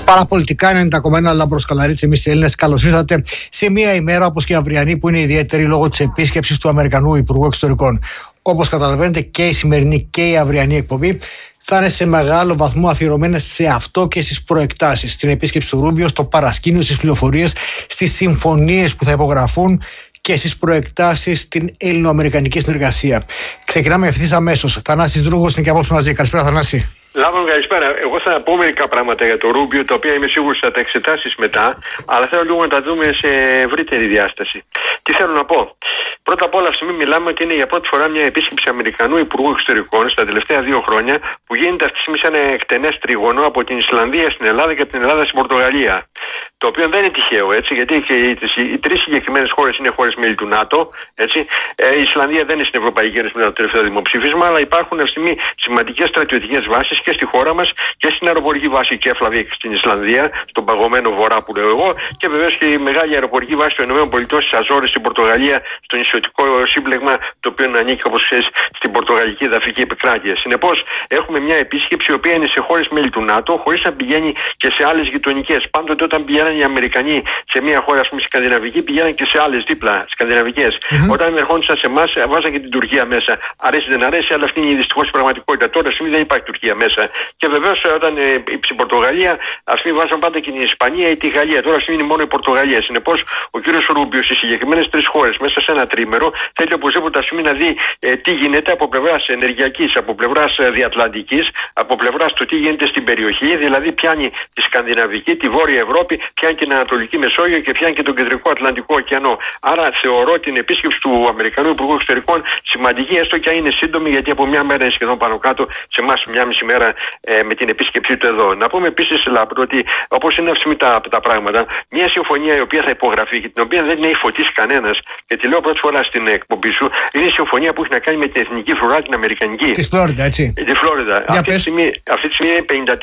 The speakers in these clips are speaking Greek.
Παραπολιτικά 90,1 Λάμπρος Καλαρίτσι, εμείς οι Έλληνες. Καλώς ήρθατε σε μια ημέρα όπως και η αυριανή, που είναι ιδιαίτερη λόγω της επίσκεψης του Αμερικανού Υπουργού Εξωτερικών. Όπως καταλαβαίνετε, και η σημερινή και η αυριανή εκπομπή θα είναι σε μεγάλο βαθμό αφιερωμένες σε αυτό και στις προεκτάσεις. Στην επίσκεψη του Ρούμπιο, στο παρασκήνιο, στις πληροφορίες, στις συμφωνίες που θα υπογραφούν και στις προεκτάσεις στην ελληνοαμερικανική συνεργασία. Ξεκινάμε ευθύς αμέσως. Θανάσης Δρούγος είναι και απόψε μαζί. Καλησπέρα, Θανάση. Λάβω, καλησπέρα. Εγώ θα πω μερικά πράγματα για το Ρούμπιο, τα οποία είμαι σίγουρος θα τα εξετάσεις μετά, αλλά θέλω λίγο να τα δούμε σε ευρύτερη διάσταση. Τι θέλω να πω. Πρώτα απ' όλα, αυτή τη στιγμή μιλάμε ότι είναι για πρώτη φορά μια επίσκεψη Αμερικανού Υπουργού Εξωτερικών στα τελευταία 2 χρόνια, που γίνεται αυτή τη στιγμή σε ένα εκτενές τρίγωνο από την Ισλανδία στην Ελλάδα και από την Ελλάδα στην Πορτογαλία. Το οποίο δεν είναι τυχαίο, έτσι, γιατί και οι 3 συγκεκριμένες χώρες είναι χώρες μέλη του ΝΑΤΟ. Έτσι. Η Ισλανδία δεν είναι στην Ευρωπαϊκή Ένωση μετά το τελευταίο δημοψήφισμα, αλλά υπάρχουν αυτή τη στιγμή σημαντικές στρατιωτικές βάσεις και στη χώρα μας και στην αεροπορική βάση Κέφλαβη στην Ισλανδία, στον παγωμένο βορρά που λέω εγώ, και βεβαίως και η μεγάλη αεροπορική βάση των ΗΠΑ στις Αζόρες στην Πορτογαλία, στο νησιωτικό σύμπλεγμα, το οποίο ανήκει, όπως ξέρεις, στην Πορτογαλική εδαφική επικράτεια. Συνεπώς, έχουμε μια επίσκεψη η οποία είναι σε χώρες μέλη του ΝΑΤΟ, χωρίς να πηγαίνει και σε άλλες γειτονικές. Πάντοτε όταν πηγαίνουν οι Αμερικανοί σε μια χώρα, ας πούμε, σκανδιναβική, πηγαίνουν και σε άλλες δίπλα σκανδιναβικές. Όταν ερχόντουσαν σε εμάς, βάζαν και την Τουρκία μέσα. Αρέσει δεν αρέσει, αλλά αυτή είναι δυστυχώς η πραγματικότητα. Τώρα, στιγμή δεν υπάρχει Τουρκία μέσα. Και βεβαίως, όταν στην Πορτογαλία, ας πούμε, βάζαν πάντα και την Ισπανία ή τη Γαλλία. Τώρα, είναι μόνο η Πορτογαλία. Συνεπώς, ο κύριος Ρούμπιο στις συγκεκριμένες 3 χώρες μέσα σε ένα τρίμερο θέλει οπωσδήποτε να δει τι γίνεται από πλευράς ενεργειακής, από πλευράς διατλαντικής, από πλευράς του τι γίνεται στην περιοχή. Δηλαδή, πιάνει τη Σκανδιναβική, τη Βόρεια Ευρώπη, πιάνει και την Ανατολική Μεσόγειο και πιάνει και τον Κεντρικό Ατλαντικό ωκεανό. Άρα, θεωρώ την επίσκεψη του Αμερικανού Υπουργού Εξωτερικών σημαντική, έστω και αν είναι σύντομη, γιατί από μια μέρα είναι σχεδόν πάνω κάτω, σε εμάς μια μισή μέρα με την επίσκεψή του εδώ. Να πούμε επίσης, Λάμπρο, ότι όπως είναι αυτή τα πράγματα, μια συμφωνία η οποία θα υπογραφεί και την οποία δεν έχει φωτίσει κανένας, και τη λέω πρώτη φορά στην εκπομπή σου, είναι η συμφωνία που έχει να κάνει με την εθνική φρουρά την Αμερικανική. Τη Φλόριντα, έτσι. Τη Φλόριντα. Αυτή τη στιγμή είναι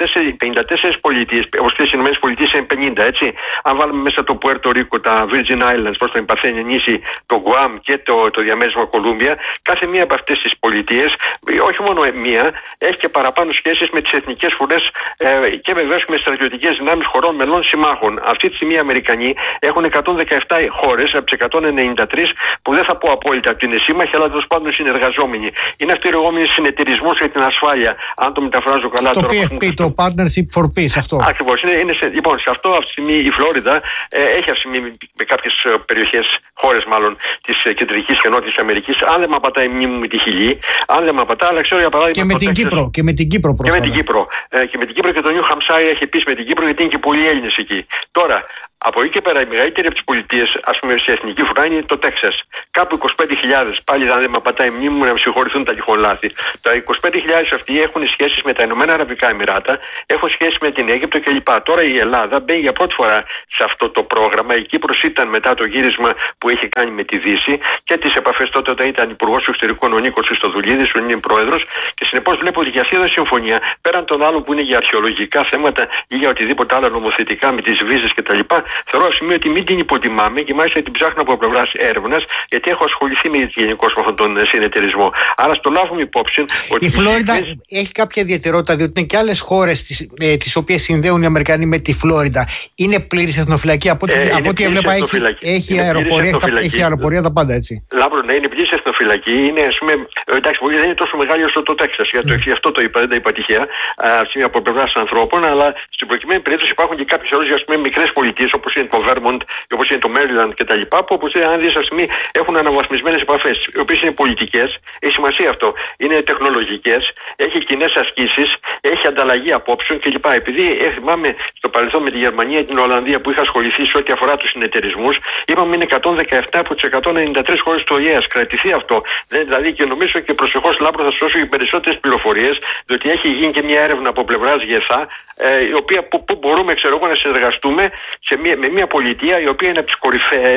54 πολιτείες, όπως και στις ΗΠΑ είναι 50, έτσι. Αν βάλουμε μέσα το Πουέρτο Ρίκο, τα Virgin Islands, προς τον Παθένια νήσι, το Γκουάμ και το διαμέρισμα Κολούμπια, κάθε μία από αυτές τις πολιτείες, όχι μόνο μία, έχει και παραπάνω σχέσεις με τις εθνικές φρουρές και βεβαίως με στρατιωτικές δυνάμεις χωρών μελών συμμάχων. Αυτή τη στιγμή οι Αμερικανοί έχουν 117 χώρες από τις 193, που δεν θα πω απόλυτα ότι είναι σύμμαχοι, αλλά τέλος πάντων συνεργαζόμενοι. Είναι αυτή η λεγόμενη συνεταιρισμός για την ασφάλεια, αν το μεταφράζω καλά. Το PFP, το Partnership for Peace, αυτό. Ακριβώς. Λοιπόν, σε αυτό αυτή τη στιγμή η Φλόριντα έχει αυτή τη στιγμή με κάποιες περιοχές, χώρες μάλλον, της Κεντρικής και Νότιας Αμερικής. Αν δεν με απατάει η μνήμη μου τη Χιλή, αν δεν με απατάει, αλλά ξέρω για παράδειγμα. Και με την Κύπρο. Και με την Κύπρο πρόσφατα. Και με την Κύπρο. Και με την Κύπρο, και το Νιου Χαμσάιρ έχει επίσης με την Κύπρο, γιατί είναι και πολλοί Έλληνες εκεί. Τώρα, από εκεί και πέρα, η μεγαλύτερη από τις πολιτείες, ας πούμε, σε εθνική φρουρά είναι το Τέξας. Κάπου 25.000. Πάλι, αν δεν με πατάει η μνήμη μου, να με συγχωρηθούν τα τυχόν λάθη. Τα 25.000 αυτοί έχουν σχέσεις με τα Ηνωμένα Αραβικά Εμιράτα, έχουν σχέσεις με την Αίγυπτο κλπ. Τώρα η Ελλάδα μπαίνει για πρώτη φορά σε αυτό το πρόγραμμα. Η Κύπρος ήταν μετά το γύρισμα που έχει κάνει με τη Δύση και τις επαφές τότε, όταν ήταν υπουργός εξωτερικών ο Νίκος Χριστοδουλίδης, που είναι πρόεδρος. Και συνεπώς βλέπω ότι για αυτή τη συμφωνία, πέραν των άλλων που είναι για αρχαιολογικά θέματα ή για οτιδήποτε άλλο νομοθετικά με τις βίζες κτλ., θεωρώ σημείο ότι μην την υποτιμάμε και μάλιστα την ψάχνω από πλευράς έρευνας, γιατί έχω ασχοληθεί γενικώς με αυτόν τον συνεταιρισμό. Άρα στο λάβουμε υπόψη ότι. Η Φλόριντα έχει κάποια ιδιαιτερότητα, διότι είναι και άλλες χώρες τις οποίες συνδέουν οι Αμερικανοί με τη Φλόριντα. Είναι πλήρης εθνοφυλακή. Από ό,τι έβλεπα, έχει αεροπορία τα πάντα, έτσι. Λάμπρο, ναι, είναι πλήρης εθνοφυλακή. Είναι, ας πούμε, εντάξει, δεν είναι τόσο μεγάλη όσο το Τέξας. Γι' αυτό το είπα, δεν τα είπα τυχαία από πλευράς ανθρώπων, αλλά στην προκειμένη περίπτωση υπάρχουν και κάποιες άλλες μικρές πολιτείες, όπως είναι το Vermont, όπως είναι το Maryland κτλ., που όπως αν δεις, αυτή τη στιγμή έχουν αναβαθμισμένες επαφές, οι οποίες είναι πολιτικές, έχει σημασία αυτό, είναι τεχνολογικές, έχει κοινές ασκήσεις, έχει ανταλλαγή απόψεων κλπ. Επειδή θυμάμαι στο παρελθόν με τη Γερμανία και την Ολλανδία που είχα ασχοληθεί σε ό,τι αφορά τους συνεταιρισμούς, είπαμε είναι 117 από τις 193 χώρες του ΟΗΕ. Κρατηθεί αυτό. Δηλαδή, και νομίζω και προσεχώς, Λάμπρο, θα σου δώσω και περισσότερες πληροφορίες, διότι έχει γίνει και μια έρευνα από πλευράς ΓΕΘΑ, η οποία που μπορούμε, να συνεργαστούμε με μια πολιτεία η οποία είναι από τις κορυφαίες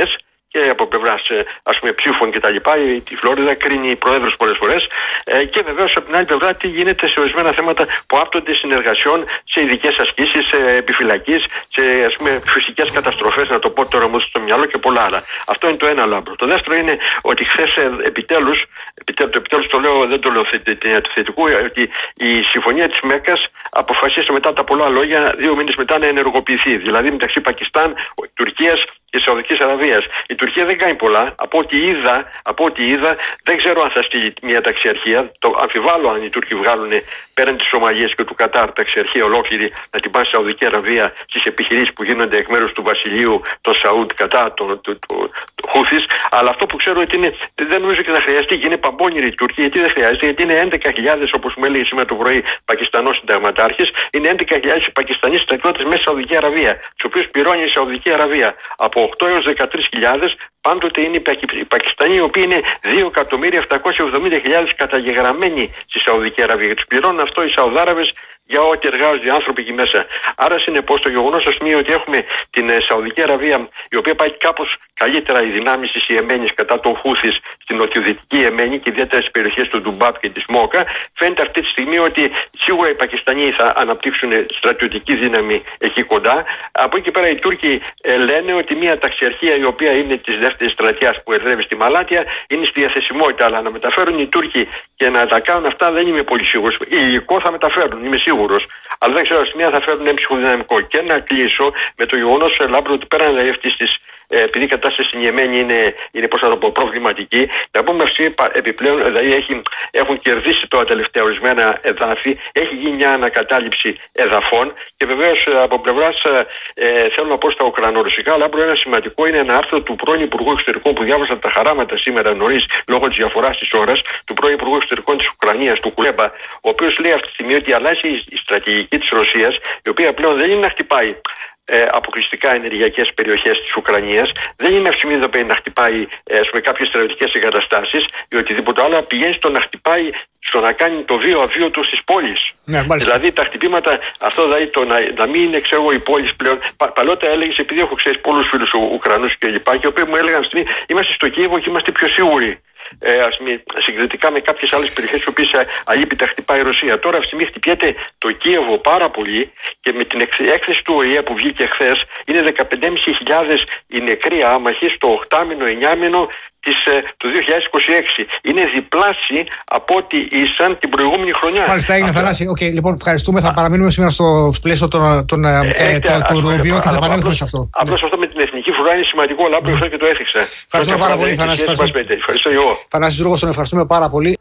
και από πλευράς ψήφων κτλ. Η Φλόριδα κρίνει προέδρους πολλές φορές. Και βεβαίως από την άλλη πλευρά τι γίνεται σε ορισμένα θέματα που άπτονται συνεργασιών, σε ειδικές ασκήσεις, σε επιφυλακής, σε φυσικές καταστροφές, να το πω τώρα μου στο μυαλό και πολλά άλλα. Αυτό είναι το ένα λάμπρο. Το δεύτερο είναι ότι χθες επιτέλους το λέω, δεν το λέω θετικού, ότι η συμφωνία της Μέκκας αποφασίστηκε μετά τα πολλά λόγια 2 μήνες μετά να ενεργοποιηθεί. Δηλαδή μεταξύ Πακιστάν, Τουρκίας και Σαουδικής Αραβίας. Η Τουρκία δεν κάνει πολλά. Από ό,τι είδα, δεν ξέρω αν θα στείλει μια ταξιαρχία. Το αμφιβάλλω αν οι Τούρκοι βγάλουν πέραν της Σομαλίας και του Κατάρ ταξιαρχία ολόκληρη να την πάνε στη Σαουδική Αραβία στις επιχειρήσεις που γίνονται εκ μέρους του βασιλείου των Σαούντ κατά των Χούθης. Αλλά αυτό που ξέρω ότι δεν νομίζω και να χρειαστεί, και είναι παμπώνηροι οι Τούρκοι. Γιατί δεν χρειάζεται? Γιατί είναι 11.000, όπως μου έλεγε σήμερα το πρωί, Πακιστανός συνταγματάρχης, είναι 11.000 οι Πακιστανοί στρατιώτες μέσα στη Σαουδική Αραβία, τους οποίους πληρώνει η Σαουδική Αραβία. Από 8 έως 13.000 πάντοτε είναι οι Πακιστανοί, οι οποίοι είναι 2.770.000 καταγεγραμμένοι στη Σαουδική Αραβία. Τους πληρώνουν αυτό οι Σαουδάραβες για ό,τι εργάζονται οι άνθρωποι εκεί μέσα. Άρα, συνεπώς, το γεγονός ότι έχουμε την Σαουδική Αραβία, η οποία πάει κάπως καλύτερα οι δυνάμεις της Ιεμένης κατά των Χούθης στην νοτιοδυτική Ιεμένη και ιδιαίτερα στις περιοχές του Ντουμπάτ και της Μόκα, φαίνεται αυτή τη στιγμή ότι σίγουρα οι Πακιστανοί θα αναπτύξουν στρατιωτική δύναμη εκεί κοντά. Από εκεί πέρα οι Τούρκοι λένε ότι μια ταξιαρχία η οποία είναι της δεύτερης στρατιάς που εδρεύει στη Μαλάτια είναι στη διαθεσιμότητα. Αλλά να μεταφέρουν οι Τούρκοι και να τα κάνουν αυτά δεν είμαι πολύ σίγουρος. Υλικό θα μεταφέρουν, είμαι σίγουρος. Αλλά δεν ξέρω, σημεία θα φέρουν έμψυχο δυναμικό. Και να κλείσω με το γεγονός, Λάμπρο, ότι πέραν δηλαδή αυτής της, επειδή η κατάσταση στην Ιεμένη είναι πώς να το πω, προβληματική, να πούμε αυτή επιπλέον, δηλαδή έχουν κερδίσει τώρα τελευταία ορισμένα εδάφη, έχει γίνει μια ανακατάληψη εδαφών και βεβαίως από πλευράς θέλω να πω στα ουκρανορωσικά, Λάμπρο, ένα σημαντικό είναι ένα άρθρο του πρώην Υπουργού Εξωτερικών που διάβασα τα χαράματα σήμερα νωρίς λόγω της διαφοράς της ώρας, του πρώην Υπουργού Εξωτερικών της Ουκρανίας, του Κουλέμπα, ο οποίος λέει αυτή τη στιγμή ότι αλλάζει η στρατηγική της Ρωσίας, η οποία πλέον δεν είναι να χτυπάει αποκλειστικά ενεργειακές περιοχές της Ουκρανίας, δεν είναι αυτή τη στιγμή να χτυπάει κάποιες στρατιωτικές εγκαταστάσεις ή οτιδήποτε άλλο, πηγαίνει στο να χτυπάει, στο να κάνει το βίο αβίωτο στις πόλεις. Ναι, δηλαδή τα χτυπήματα, αυτό δηλαδή το να μην είναι οι πόλεις πλέον. Παλαιότερα έλεγες, επειδή έχω πολλούς φίλους Ουκρανούς και λοιπά, και οι οποίοι μου έλεγαν είμαστε στο Κίεβο και είμαστε πιο σίγουροι. Συγκριτικά με κάποιες άλλες περιοχές στις οποίες αλίπητα χτυπάει η Ρωσία. Τώρα αυτή τη στιγμή χτυπιέται το Κίεβο πάρα πολύ και με την έκθεση του ΟΗΕ που βγήκε χθες είναι 15.500 οι νεκροί άμαχοι στο 8μηνο, 9μηνο του 2026. Είναι διπλάσιοι από ό,τι ήσαν την προηγούμενη χρονιά. Μάλιστα, έγινε Θανάση. Λοιπόν, ευχαριστούμε. Θα παραμείνουμε σήμερα στο πλαίσιο του Ρούμπιο και θα επανέλθουμε σε αυτό. Απλώς αυτό με την εθνική φρουρά είναι σημαντικό, αλλά αυτό και το έθιξα. Ευχαριστούμε πάρα πολύ, Θανάση. Ευχαριστώ εγώ. Θανάση Δρούγος, τον ευχαριστούμε πάρα πολύ.